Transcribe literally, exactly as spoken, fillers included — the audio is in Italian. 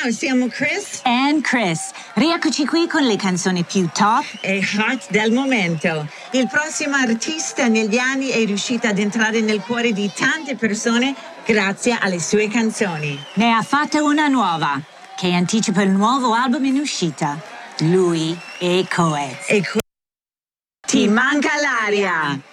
Ciao, siamo Chris and Chris. Rieccoci qui con le canzoni più top e hot del momento. Il prossimo artista negli anni è riuscito ad entrare nel cuore di tante persone grazie alle sue canzoni. Ne ha fatta una nuova, che anticipa il nuovo album in uscita. Lui e Coez. E co- Ti manca l'aria.